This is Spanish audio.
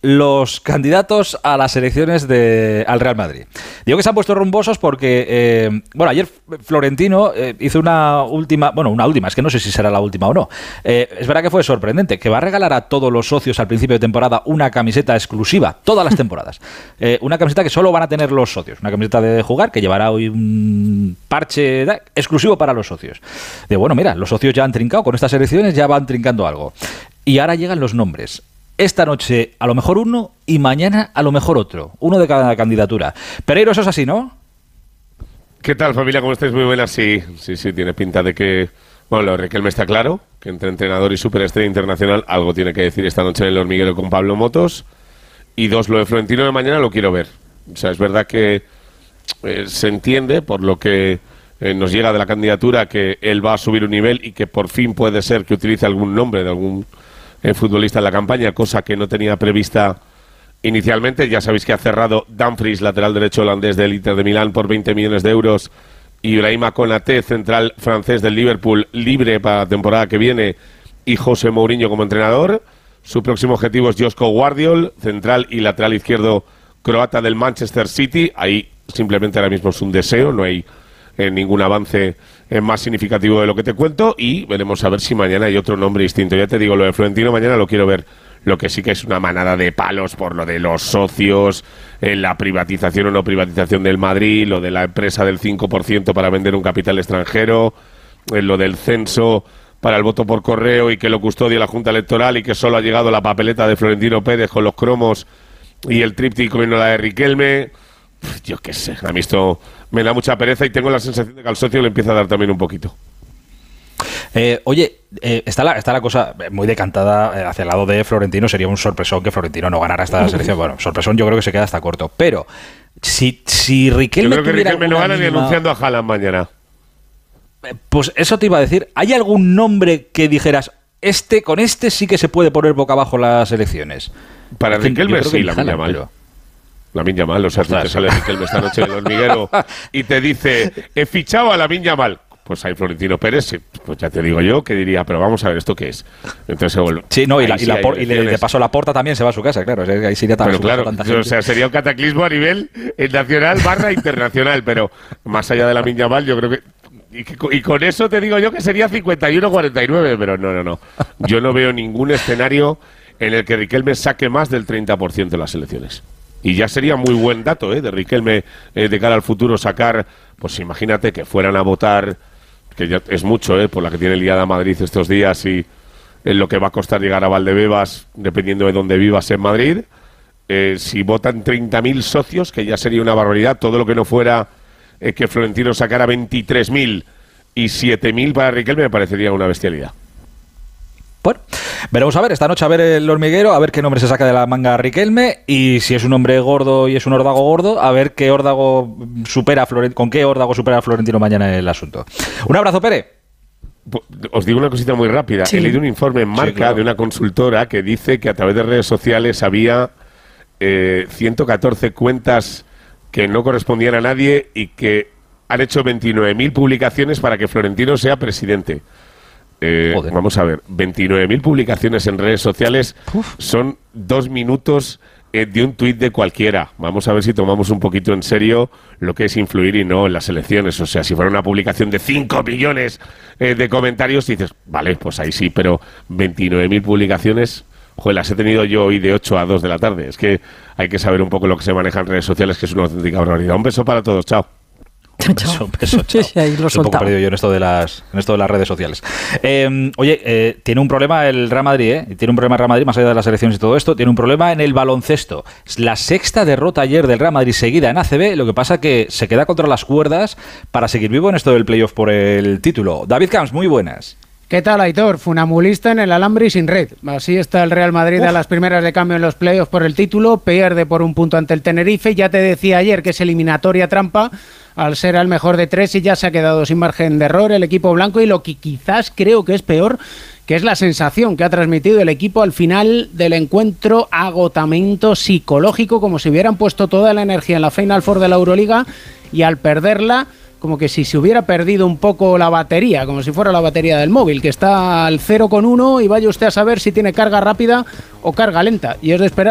los candidatos a las elecciones al Real Madrid. Digo que se han puesto rumbosos porque, ayer Florentino hizo una última, es que no sé si será la última o no. Es verdad que fue sorprendente, que va a regalar a todos los socios al principio de temporada una camiseta exclusiva, todas las temporadas. Una camiseta que solo van a tener los socios, una camiseta de jugar que llevará hoy un parche exclusivo para los socios. Mira, los socios ya han trincado, con estas elecciones ya van trincando algo. Y ahora llegan los nombres. Esta noche a lo mejor uno y mañana a lo mejor otro. Uno de cada candidatura. Pereiro, eso es así, ¿no? ¿Qué tal, familia? ¿Cómo estáis? Muy buenas. Sí, tiene pinta de que... Bueno, lo de Riquelme está claro, que entre entrenador y superestrella internacional algo tiene que decir esta noche en el Hormiguero con Pablo Motos. Y dos, lo de Florentino de mañana lo quiero ver. O sea, es verdad que se entiende por lo que nos llega de la candidatura que él va a subir un nivel y que por fin puede ser que utilice algún nombre de algún futbolista en la campaña, cosa que no tenía prevista inicialmente. Ya sabéis que ha cerrado Dumfries, lateral derecho holandés del Inter de Milán, por 20 millones de euros. Y Ibrahima Konaté, central francés del Liverpool, libre para la temporada que viene. Y José Mourinho como entrenador. Su próximo objetivo es Joško Gvardiol, central y lateral izquierdo croata del Manchester City. Ahí simplemente ahora mismo es un deseo, no hay ningún avance más significativo de lo que te cuento, y veremos a ver si mañana hay otro nombre distinto. Ya te digo, lo de Florentino mañana lo quiero ver. Lo que sí que es una manada de palos por lo de los socios, la privatización o no privatización del Madrid, lo de la empresa del 5% para vender un capital extranjero, lo del censo para el voto por correo y que lo custodia la Junta Electoral y que solo ha llegado la papeleta de Florentino Pérez con los cromos y el tríptico y no la de Riquelme. Yo qué sé, a mí esto me da mucha pereza y tengo la sensación de que al socio le empieza a dar también un poquito. Está la cosa muy decantada hacia el lado de Florentino. Sería un sorpresón que Florentino no ganara esta selección. Bueno, sorpresón yo creo que se queda hasta corto. Pero si Riquelme... Yo creo que Riquelme no gana ni anunciando a Haaland mañana. Pues eso te iba a decir. ¿Hay algún nombre que dijeras, con este sí que se puede poner boca abajo las elecciones? Para Riquelme sí, Lamine Yamal. Lamine Yamal, o sea, tú te sale Riquelme esta noche en el Hormiguero y te dice, he fichado a Lamine Yamal. Pues hay Florentino Pérez, pues ya te digo yo que diría, pero vamos a ver, ¿esto qué es? Entonces se vuelve. Sí, no, y de paso Laporta también se va a su casa, claro. Ahí sería tan. Pero claro, o sea, sería un cataclismo a nivel nacional / internacional, pero más allá de Lamine Yamal, yo creo que. Y con eso te digo yo que sería 51-49, pero no. Yo no veo ningún escenario en el que Riquelme saque más del 30% de las elecciones. Y ya sería muy buen dato, de Riquelme de cara al futuro sacar, pues imagínate que fueran a votar, que ya es mucho, por la que tiene liada Madrid estos días y en lo que va a costar llegar a Valdebebas, dependiendo de dónde vivas en Madrid. Si votan 30.000 socios, que ya sería una barbaridad, todo lo que no fuera que Florentino sacara 23.000 y 7.000 para Riquelme me parecería una bestialidad. Bueno, veremos a ver, esta noche a ver el Hormiguero, a ver qué nombre se saca de la manga Riquelme, y si es un hombre gordo y es un órdago gordo, a ver qué órdago con qué órdago supera a Florentino mañana el asunto. Un abrazo, Pere. Os digo una cosita muy rápida. Sí. He leído un informe en Marca de una consultora que dice que a través de redes sociales había 114 cuentas que no correspondían a nadie y que han hecho 29.000 publicaciones para que Florentino sea presidente. Vamos a ver, 29.000 publicaciones en redes sociales son 2 minutos de un tuit de cualquiera. Vamos a ver si tomamos un poquito en serio lo que es influir y no en las elecciones. O sea, si fuera una publicación de 5 millones de comentarios, dices, vale, pues ahí sí, pero 29.000 publicaciones, joder, las he tenido yo hoy de 8 a 2 de la tarde. Es que hay que saber un poco lo que se maneja en redes sociales, que es una auténtica barbaridad. Un beso para todos, chao. Un beso, chao. Ahí lo un poco perdido yo en esto de las redes sociales. Tiene un problema el Real Madrid, Tiene un problema el Real Madrid, más allá de las elecciones y todo esto. Tiene un problema en el baloncesto. La 6ª derrota ayer del Real Madrid seguida en ACB. Lo que pasa que se queda contra las cuerdas para seguir vivo en esto del playoff por el título. David Camps, muy buenas. ¿Qué tal, Aitor? Funambulista en el alambre y sin red. Así está el Real Madrid a las primeras de cambio en los playoffs por el título. Pierde por un punto ante el Tenerife. Ya te decía ayer que es eliminatoria trampa al ser al mejor de 3 y ya se ha quedado sin margen de error el equipo blanco. Y lo que quizás creo que es peor, que es la sensación que ha transmitido el equipo al final del encuentro, agotamiento psicológico, como si hubieran puesto toda la energía en la Final Four de la Euroliga y al perderla, como que si se hubiera perdido un poco la batería, como si fuera la batería del móvil, que está al 0,1 y vaya usted a saber si tiene carga rápida o carga lenta. Y es de esperar